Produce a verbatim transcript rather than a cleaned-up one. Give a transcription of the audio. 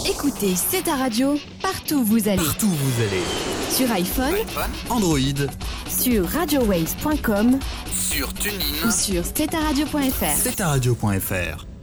Écoutez, c'est ta radio, partout où vous allez. Partout où vous allez. Sur iPhone, iPhone, Android, sur radio waves point com, sur TuneIn ou sur c'est ta radio point f r. c'est ta radio point f r.